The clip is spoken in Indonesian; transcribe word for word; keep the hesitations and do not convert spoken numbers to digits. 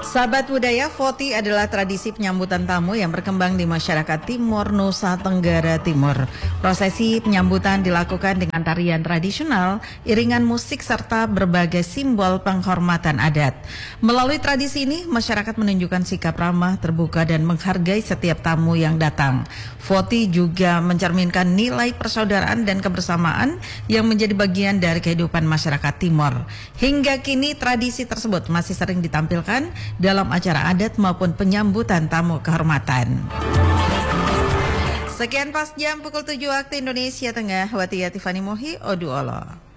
Sahabat budaya, Voti adalah tradisi penyambutan tamu yang berkembang di masyarakat Timur Nusa Tenggara Timur. Prosesi penyambutan dilakukan dengan tarian tradisional, iringan musik serta berbagai simbol penghormatan adat. Melalui tradisi ini, masyarakat menunjukkan sikap ramah, terbuka dan menghargai setiap tamu yang datang. Voti juga mencerminkan nilai persaudaraan dan kebersamaan yang menjadi bagian dari kehidupan masyarakat Timur. Hingga kini tradisi tersebut masih sering ditampilkan dalam acara adat maupun penyambutan tamu kehormatan. Sekian pas jam pukul tujuh waktu Indonesia Tengah. Watia Tiffany Mohi, Oduolo.